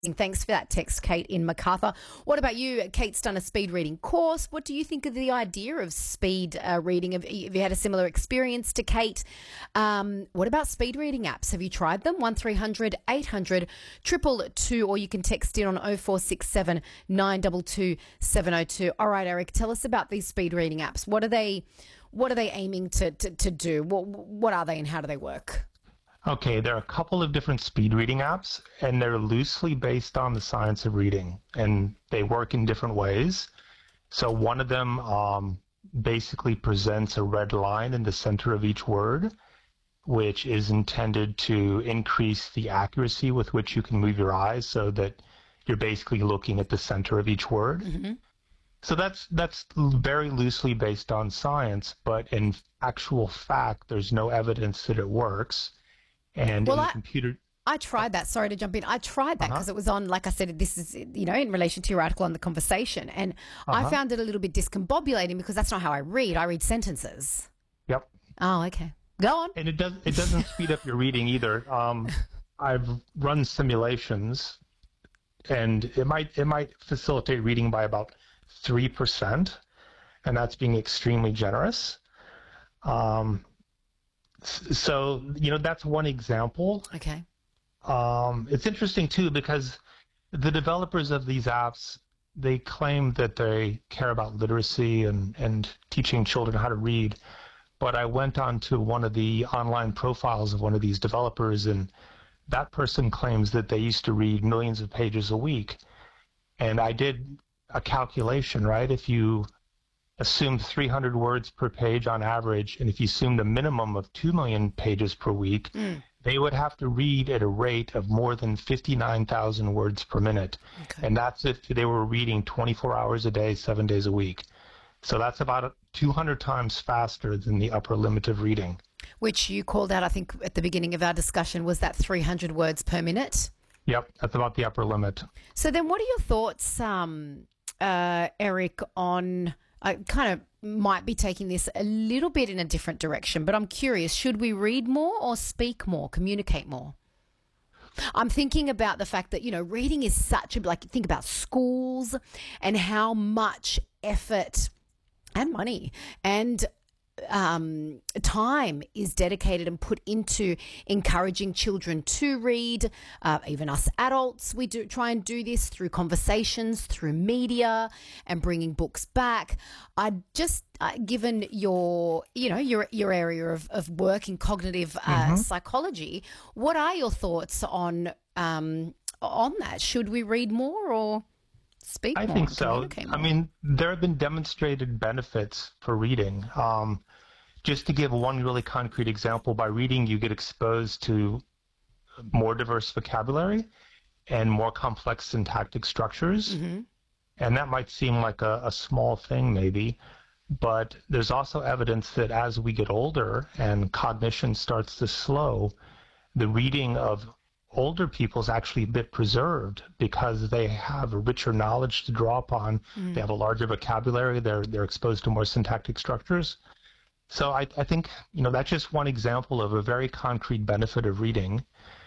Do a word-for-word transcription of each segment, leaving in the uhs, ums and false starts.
Thanks for that text, Kate in Macarthur. What about you? Kate's done a speed reading course. What do you think of the idea of speed uh, reading? Have, have you had a similar experience to Kate? Um, what about speed reading apps? Have you tried them? one three hundred eight hundred two two two, or you can text in on oh four six seven nine two two seven oh two. All right, Eric, tell us about these speed reading apps. What are they, what are they aiming to, to, to do? What, what are they and how do they work? Okay, there are a couple of different speed reading apps, and they're loosely based on the science of reading, and they work in different ways. So one of them um, basically presents a red line in the center of each word, which is intended to increase the accuracy with which you can move your eyes so that you're basically looking at the center of each word. Mm-hmm. So that's that's very loosely based on science, but in actual fact, there's no evidence that it works. And well, in I, computer, I tried that. Sorry to jump in. I tried that because uh-huh. it was on, like I said, this is, you know, in relation to your article on The Conversation. And uh-huh. I found it a little bit discombobulating because that's not how I read. I read sentences. Yep. Oh, okay. Go on. And it does it doesn't speed up your reading either. Um, I've run simulations, and it might it might facilitate reading by about three percent, and that's being extremely generous. Um, So, you know, that's one example. Okay. Um, it's interesting, too, because the developers of these apps, they claim that they care about literacy and, and teaching children how to read. But I went on to one of the online profiles of one of these developers, and that person claims that they used to read millions of pages a week. And I did a calculation, right? If you assumed three hundred words per page on average, and if you assumed a minimum of two million pages per week, mm. they would have to read at a rate of more than fifty-nine thousand words per minute. Okay. And that's if they were reading twenty-four hours a day, seven days a week. So that's about two hundred times faster than the upper limit of reading. Which you called out, I think, at the beginning of our discussion, was that three hundred words per minute? Yep, that's about the upper limit. So then what are your thoughts, um, uh, Eric, on... I kind of might be taking this a little bit in a different direction, but I'm curious, should we read more or speak more, communicate more? I'm thinking about the fact that, you know, reading is such a, like, think about schools and how much effort and money and um, time is dedicated and put into encouraging children to read. Uh, even us adults, we do try and do this through conversations, through media, and bringing books back. I just, uh, given your, you know, your your area of, of work in cognitive uh, mm-hmm. psychology, what are your thoughts on um, on that? Should we read more or speak I more? think so. I mean, there have been demonstrated benefits for reading. Um, just to give one really concrete example, by reading you get exposed to more diverse vocabulary and more complex syntactic structures. Mm-hmm. And that might seem like a, a small thing maybe, but there's also evidence that as we get older and cognition starts to slow, the reading of older people is actually a bit preserved because they have a richer knowledge to draw upon. Mm. They have a larger vocabulary. They're they're exposed to more syntactic structures. So I, I think, you know, that's just one example of a very concrete benefit of reading.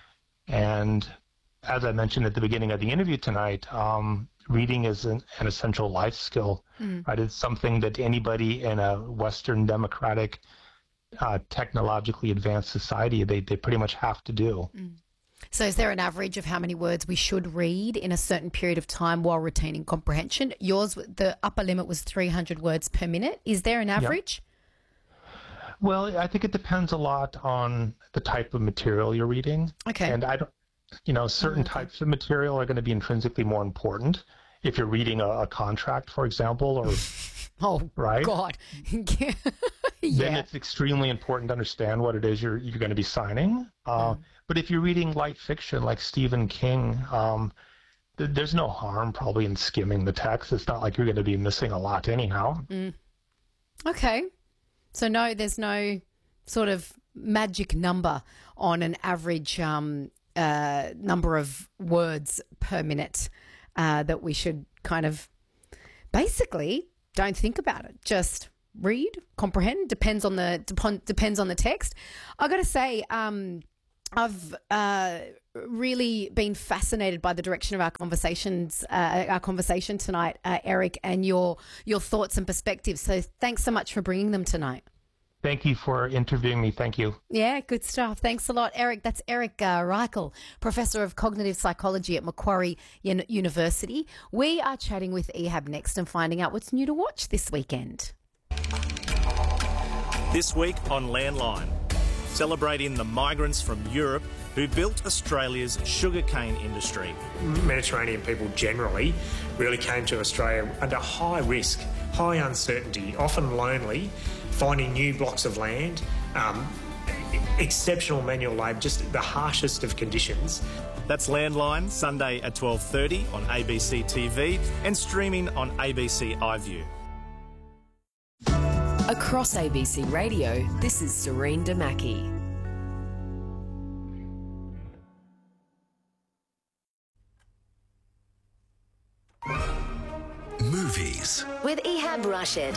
And as I mentioned at the beginning of the interview tonight, um, reading is an, an essential life skill, mm. right? It's something that anybody in a Western democratic, uh, technologically advanced society, they, they pretty much have to do. Mm. So is there an average of how many words we should read in a certain period of time while retaining comprehension? Yours, the upper limit was three hundred words per minute. Is there an average? Yep. Well, I think it depends a lot on the type of material you're reading. Okay. And I don't, you know, certain okay. types of material are going to be intrinsically more important. If you're reading a, a contract, for example, or oh, right? God. yeah. Then it's extremely important to understand what it is you're you're going to be signing. Uh, mm. But if you're reading light fiction like Stephen King, um, th- there's no harm probably in skimming the text. It's not like you're going to be missing a lot anyhow. Mm. Okay. So no, there's no sort of magic number on an average um, uh, number of words per minute uh, that we should kind of basically don't think about it. Just read, comprehend. Depends on the depends on the text. I got to say, um, I've uh, really been fascinated by the direction of our conversations, uh, our conversation tonight, uh, Eric, and your your thoughts and perspectives. So thanks so much for bringing them tonight. Thank you for interviewing me. Thank you. Yeah, good stuff. Thanks a lot, Eric. That's Eric uh, Reichel, Professor of Cognitive Psychology at Macquarie Un- University. We are chatting with Ehab next and finding out what's new to watch this weekend. This week on Landline, celebrating the migrants from Europe who built Australia's sugarcane industry. Mediterranean people generally really came to Australia under high risk, high uncertainty, often lonely, finding new blocks of land, um, exceptional manual labour, just the harshest of conditions. That's Landline, Sunday at twelve thirty on A B C T V and streaming on A B C iView. Across A B C Radio, this is Serene Damaki. Movies with Ehab Rashid.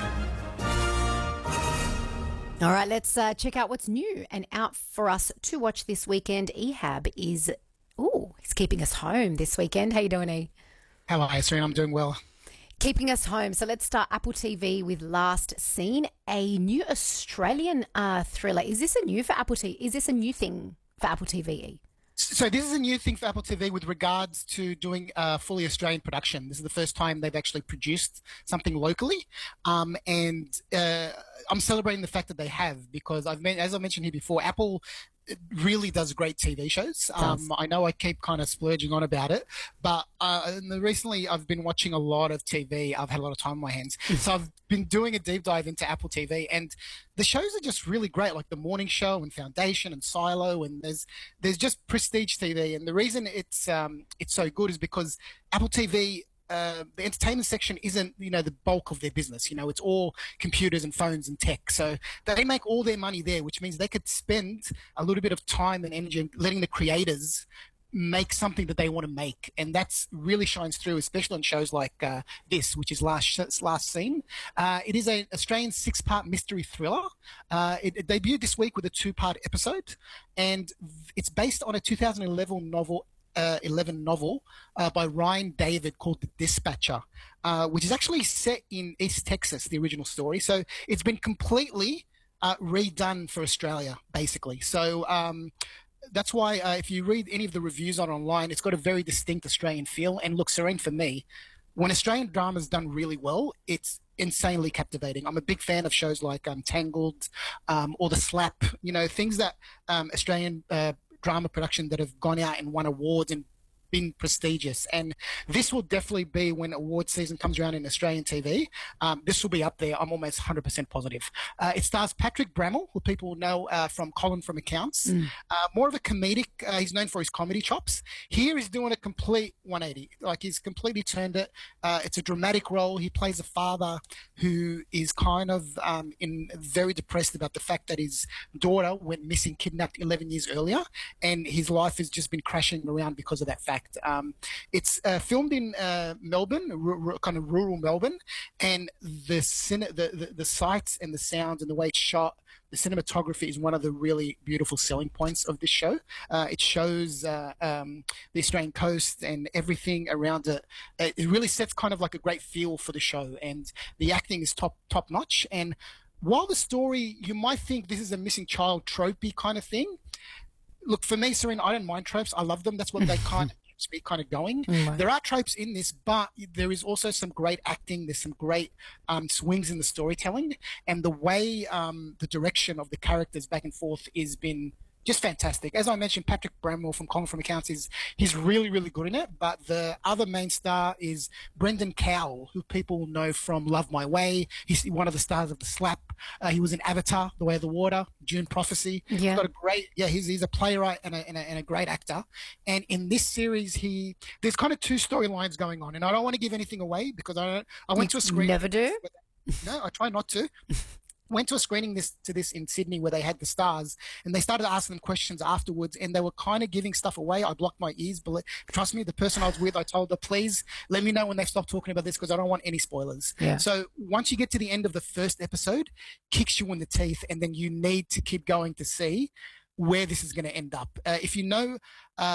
All right, let's uh, check out what's new and out for us to watch this weekend. Ehab is, ooh, he's keeping us home this weekend. How you doing, E? How are you, Serene? I'm doing well. Keeping us home. So let's start Apple T V with Last Seen, a new Australian uh, thriller. Is this a new for Apple T V? Is this a new thing for Apple T V, E? So this is a new thing for Apple T V with regards to doing a fully Australian production. This is the first time they've actually produced something locally. Um, and uh, I'm celebrating the fact that they have, because I've as I mentioned here before, Apple really does great T V shows. Um, I know I keep kind of splurging on about it, but uh, in the, recently I've been watching a lot of T V. I've had a lot of time on my hands. So I've been doing a deep dive into Apple T V, and the shows are just really great, like The Morning Show and Foundation and Silo, and there's there's just prestige T V. And the reason it's um, it's so good is because Apple T V, Uh, the entertainment section isn't, you know, the bulk of their business. You know, it's all computers and phones and tech. So they make all their money there, which means they could spend a little bit of time and energy letting the creators make something that they want to make. And that's really shines through, especially on shows like uh, this, which is Last Last Seen. Uh, it is an Australian six-part mystery thriller. Uh, it, it debuted this week with a two-part episode, and it's based on a two thousand eleven novel Uh, eleven novel uh, by Ryan David called The Dispatcher, uh, which is actually set in East Texas, the original story. So it's been completely uh, redone for Australia, basically. So um, that's why uh, if you read any of the reviews on online, it's got a very distinct Australian feel. And look, Serene, for me, when Australian drama is done really well, it's insanely captivating. I'm a big fan of shows like um, Tangled um, or The Slap, you know, things that um, Australian uh, drama production that have gone out and won awards and been prestigious. And this will definitely be, when award season comes around in Australian T V, um, this will be up there. I'm almost one hundred percent positive. Uh, it stars Patrick Brammall, who people know uh, from Colin from Accounts. Mm. Uh, more of a comedic, uh, he's known for his comedy chops. Here he's doing a complete one eighty. Like, he's completely turned it. Uh, it's a dramatic role. He plays a father who is kind of um, in very depressed about the fact that his daughter went missing, kidnapped eleven years earlier, and his life has just been crashing around because of that fact. Um, it's uh, filmed in uh, Melbourne, r- r- kind of rural Melbourne, and the, cine- the, the the sights and the sounds and the way it's shot, the cinematography is one of the really beautiful selling points of this show. Uh, it shows uh, um, the Australian coast and everything around it. It really sets kind of like a great feel for the show, and the acting is top top notch. And while the story, you might think this is a missing child tropey kind of thing. Look, for me, Serene, I don't mind tropes. I love them. That's what they kind of keeps me kind of going. Mm-hmm. There are tropes in this, but there is also some great acting. There's some great um, swings in the storytelling, and the way um, the direction of the characters back and forth has been just fantastic. As I mentioned, Patrick Brammall from Colin from Accounts is he's really, really good in it. But the other main star is Brendan Cowell, who people know from Love My Way. He's one of the stars of The Slap. Uh, he was in Avatar, The Way of the Water, Dune Prophecy. Yeah. He's got a great, yeah, he's, he's a playwright and a, and, a, and a great actor. And in this series, he there's kind of two storylines going on. And I don't want to give anything away because I don't, I went you to a screening. Never do? No, I try not to. Went to a screening this to this in Sydney where they had the stars, and they started asking them questions afterwards, and they were kind of giving stuff away. I blocked my ears, but trust me, the person I was with, I told her, please let me know when they stop talking about this because I don't want any spoilers. Yeah. So once you get to the end of the first episode, kicks you in the teeth, and then you need to keep going to see where this is going to end up. Uh, if you know, uh,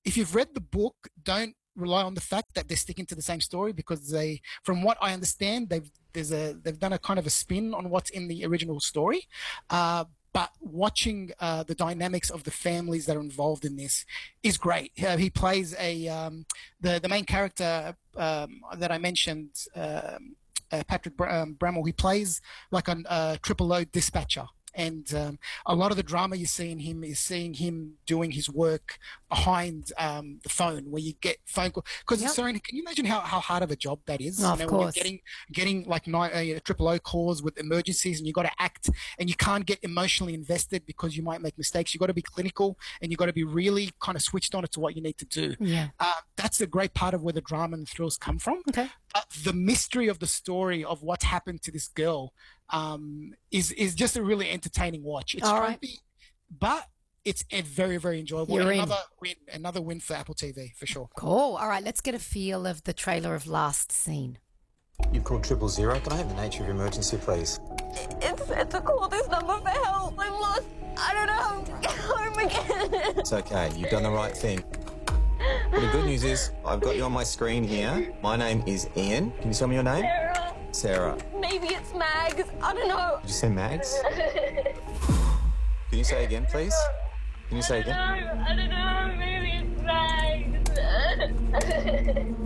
if you've read the book, don't rely on the fact that they're sticking to the same story, because they, from what I understand, they've there's a they've done a kind of a spin on what's in the original story. Uh, but watching uh, the dynamics of the families that are involved in this is great. Uh, he plays a um, the the main character um, that I mentioned, um, uh, Patrick Br- um, Bramwell. He plays like a uh, triple O dispatcher. And um, a lot of the drama you see in him is seeing him doing his work behind um, the phone, where you get phone call. Because yep. Serena, can you imagine how, how hard of a job that is? Oh, you know, of when course. You're getting getting like uh, triple O calls with emergencies, and you got to act, and you can't get emotionally invested because you might make mistakes. You got to be clinical, and you got to be really kind of switched on to what you need to do. Yeah, uh, that's a great part of where the drama and the thrills come from. Okay. Uh, the mystery of the story of what's happened to this girl um, is is just a really entertaining watch. It's All trying right. to be, but it's a very, very enjoyable. You're and in. another win, another win for Apple T V for sure. Cool. All right, let's get a feel of the trailer of Last Scene. You've called triple zero. Can I have the nature of your emergency, please? It's it's a call this number for help. I'm lost. I don't know how to get home again. It's okay. You've done the right thing. Well, the good news is I've got you on my screen here. My name is Ian. Can you tell me your name? Sarah. Sarah. Maybe it's Mags. I don't know. Did you say Mags? Can you say again, please? Can you say again? I don't know. Maybe it's Mags.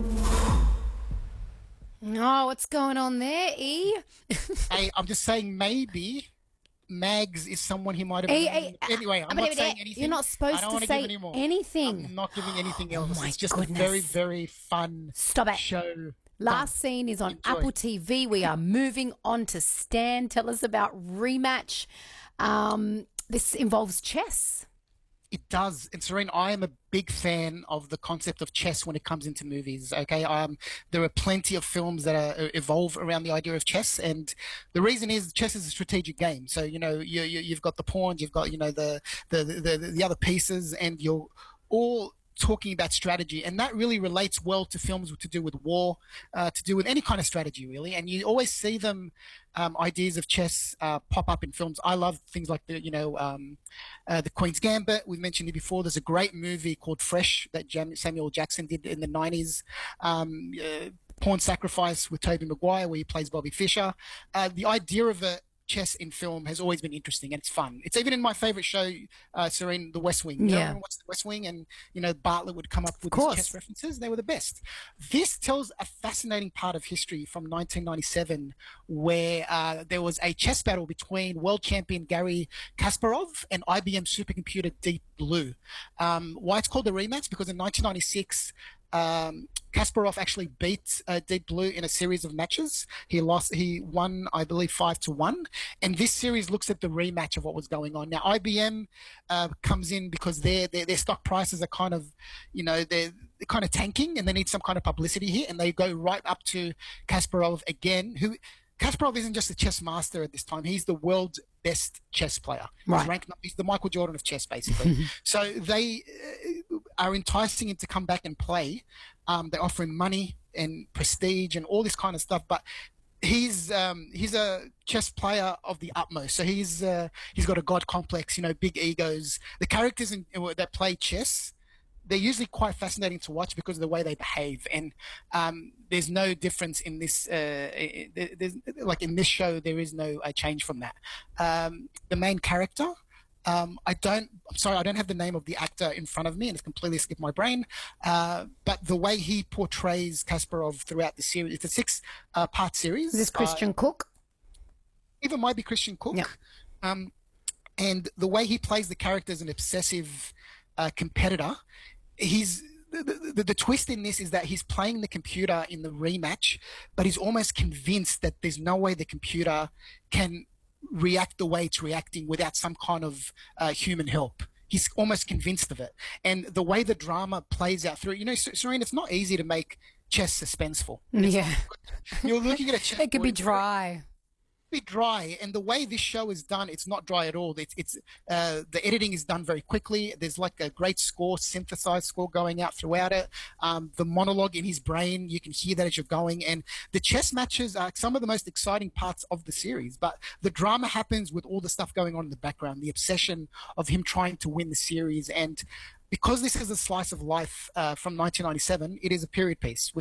Oh, what's going on there, E? Hey, I'm just saying maybe Mags is someone he might have. Hey, been. hey, Anyway, I'm but not it- saying anything. You're not I supposed don't to wanna say give any more. anything. I'm not giving anything else. my It's just goodness. a very, very fun Stop it. show. Last Scene is on Enjoy. Apple T V. We are moving on to Stan. Tell us about Rematch. Um, this involves chess. It does. And Serene, I am a big fan of the concept of chess when it comes into movies. Okay. Um, there are plenty of films that are, evolve around the idea of chess. And the reason is chess is a strategic game. So, you know, you, you, you've got the pawns, you've got, you know, the, the, the, the other pieces, and you're all talking about strategy, and that really relates well to films to do with war, uh, to do with any kind of strategy, really. And you always see them, um, ideas of chess uh, pop up in films. I love things like the, you know, um, uh, the Queen's Gambit. We've mentioned it before. There's a great movie called Fresh that Jam- Samuel Jackson did in the nineties. Um, uh, Pawn Sacrifice with Tobey Maguire, where he plays Bobby Fischer. Uh, the idea of a chess in film has always been interesting, and it's fun. It's even in my favorite show, uh, Serene, The West Wing. You Yeah. know, watch The West Wing, and you know Bartlett would come up with course. these chess references. They were the best. This tells a fascinating part of history from nineteen ninety-seven, where uh, there was a chess battle between world champion Garry Kasparov and I B M supercomputer Deep Blue. Um, why it's called the rematch? Because in nineteen ninety-six. Um, Kasparov actually beat uh, Deep Blue in a series of matches. He lost, he won, I believe, five to one. And this series looks at the rematch of what was going on. Now, I B M uh, comes in because their, their their stock prices are kind of, you know, they're, they're kind of tanking, and they need some kind of publicity here. And they go right up to Kasparov again, who Kasparov isn't just a chess master at this time. He's the world's best chess player. He's Right. ranked, he's the Michael Jordan of chess, basically. So they uh, are enticing him to come back and play. Um, they offer him money and prestige and all this kind of stuff. But he's um, he's a chess player of the utmost. So he's uh, he's got a god complex, you know, big egos. The characters in, that play chess, they're usually quite fascinating to watch because of the way they behave. And um, there's no difference in this. Uh, there's, like in this show, there is no uh, change from that. Um, the main character, um, I don't. I'm sorry, I don't have the name of the actor in front of me, and it's completely skipped my brain. Uh, but the way he portrays Kasparov throughout the series, it's a six-part series. Is this Christian Uh, Cook? even might be Christian Cook. Yep. Um, and the way he plays the character as an obsessive uh, competitor, he's the, the, the twist in this is that he's playing the computer in the rematch, but he's almost convinced that there's no way the computer can react the way it's reacting without some kind of uh, human help. He's almost convinced of it. And the way the drama plays out through, you know, Serene, it's not easy to make chess suspenseful. Yeah. You're looking at a chess It could be board, dry. be dry, and the way this show is done, it's not dry at all. It's it's uh, the editing is done very quickly. There's like a great score, synthesized score going out throughout it. Um, the monologue in his brain, you can hear that as you're going, and the chess matches are some of the most exciting parts of the series. But the drama happens with all the stuff going on in the background, the obsession of him trying to win the series, and because this is a slice of life uh, from nineteen ninety-seven, it is a period piece,